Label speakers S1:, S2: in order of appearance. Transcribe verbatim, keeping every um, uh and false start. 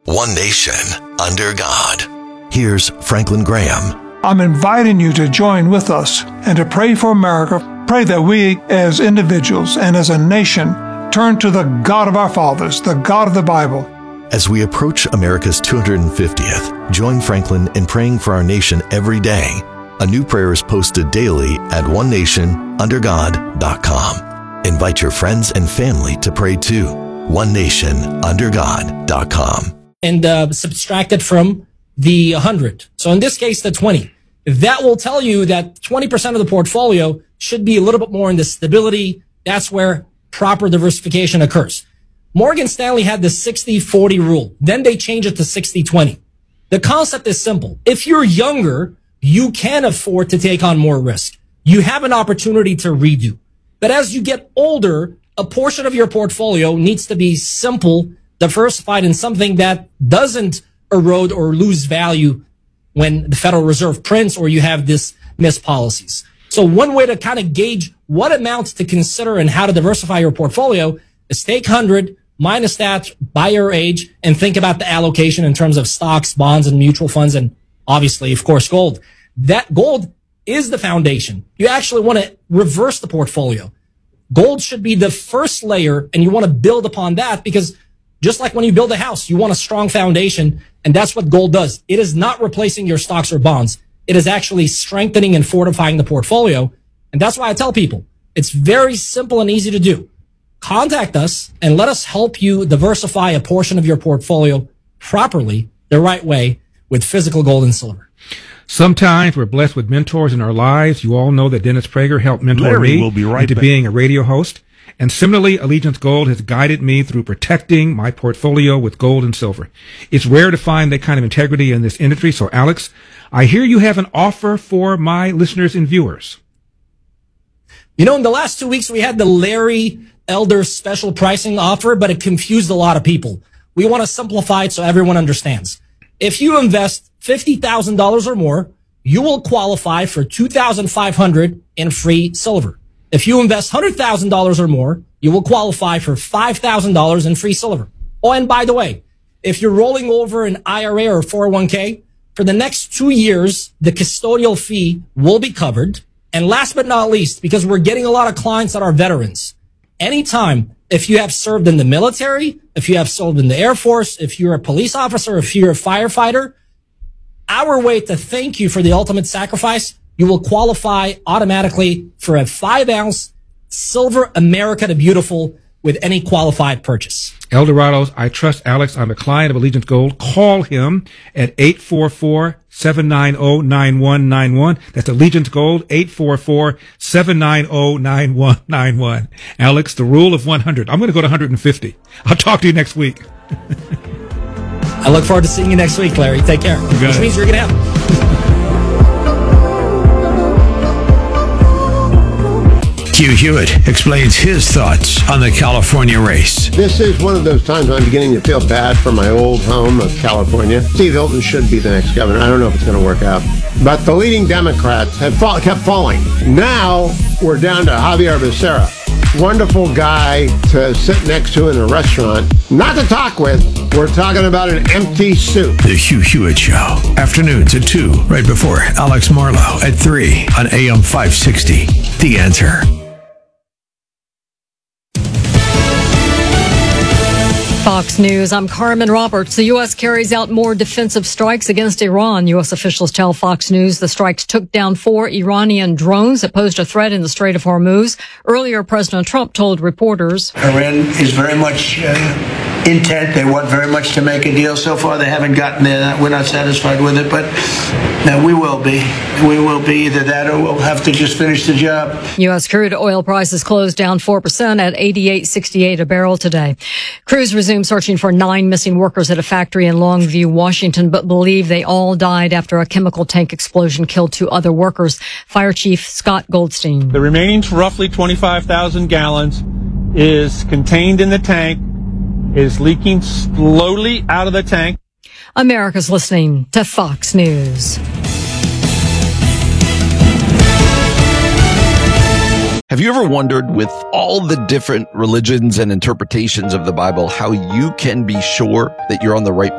S1: One nation, under God. Here's Franklin Graham.
S2: I'm inviting you to join with us and to pray for America. Pray that we, as individuals and as a nation, turn to the God of our fathers, the God of the Bible.
S1: As we approach America's two hundred fiftieth, join Franklin in praying for our nation every day. A new prayer is posted daily at one nation under god dot com. Invite your friends and family to pray too. one nation under god dot com.
S3: And uh, subtract it from the one hundred. So in this case, the twenty. That will tell you that twenty percent of the portfolio should be a little bit more into stability. That's where proper diversification occurs. Morgan Stanley had the sixty forty rule. Then they changed it to sixty twenty. The concept is simple. If you're younger, you can afford to take on more risk. You have an opportunity to redo. But as you get older, a portion of your portfolio needs to be simple, diversified in something that doesn't erode or lose value when the Federal Reserve prints or you have this missed policies. So one way to kind of gauge what amounts to consider and how to diversify your portfolio is take one hundred, minus that by your age, and think about the allocation in terms of stocks, bonds, and mutual funds, and obviously, of course, gold. That gold is the foundation. You actually want to reverse the portfolio. Gold should be the first layer, and you want to build upon that because just like when you build a house, you want a strong foundation, and that's what gold does. It is not replacing your stocks or bonds. It is actually strengthening and fortifying the portfolio, and that's why I tell people it's very simple and easy to do. Contact us and let us help you diversify a portion of your portfolio properly, the right way, with physical gold and silver.
S4: Sometimes we're blessed with mentors in our lives. You all know that Dennis Prager helped mentor
S5: Larry
S4: me
S5: will be right
S4: into
S5: back.
S4: being a radio host. And similarly, Allegiance Gold has guided me through protecting my portfolio with gold and silver. It's rare to find that kind of integrity in this industry. So, Alex, I hear you have an offer for my listeners and viewers.
S3: You know, in the last two weeks, we had the Larry Elder special pricing offer, but it confused a lot of people. We want to simplify it so everyone understands. If you invest fifty thousand dollars or more, you will qualify for two thousand five hundred dollars in free silver. If you invest one hundred thousand dollars or more, you will qualify for five thousand dollars in free silver. Oh, and by the way, if you're rolling over an I R A or four oh one k, for the next two years, the custodial fee will be covered. And last but not least, because we're getting a lot of clients that are veterans, anytime, if you have served in the military, if you have served in the Air Force, if you're a police officer, if you're a firefighter, our way to thank you for the ultimate sacrifice, you will qualify automatically for a five ounce silver America the Beautiful with any qualified purchase.
S4: Eldorados, I trust Alex. I'm a client of Allegiance Gold. Call him at eight four four, seven nine zero, nine one nine one. That's Allegiance Gold, eight four four, seven nine zero, nine one nine one. Alex, the rule of one hundred. I'm going to go to one hundred fifty. I'll talk to you next week.
S3: I look forward to seeing you next week, Larry. Take care. Which
S4: it.
S3: means you're going to have...
S6: Hugh Hewitt explains his thoughts on the California race.
S7: This is one of those times I'm beginning to feel bad for my old home of California. Steve Hilton should be the next governor. I don't know if it's going to work out. But the leading Democrats have fall, kept falling. Now we're down to Javier Becerra. Wonderful guy to sit next to in a restaurant. Not to talk with. We're talking about an empty suit.
S6: The Hugh Hewitt Show. Afternoons at two, right before Alex Marlowe at three on A M five sixty. The Answer.
S8: Fox News, I'm Carmen Roberts. The U S carries out more defensive strikes against Iran. U S officials tell Fox News the strikes took down four Iranian drones that posed a threat in the Strait of Hormuz. Earlier, President Trump told reporters,
S9: Iran is very much uh, intent. They want very much to make a deal. So far, they haven't gotten there. We're not satisfied with it, but no, we will be. We will be either that or we'll have to just finish the job.
S8: U S crude oil prices closed down four percent at eighty-eight sixty-eight a barrel today. Crews resumed searching for nine missing workers at a factory in Longview, Washington, but believe they all died after a chemical tank explosion killed two other workers. Fire Chief Scott Goldstein.
S10: The remaining roughly twenty-five thousand gallons is contained in the tank, is leaking slowly out of the tank.
S8: America's listening to Fox News.
S11: Have you ever wondered, with all the different religions and interpretations of the Bible, how you can be sure that you're on the right path?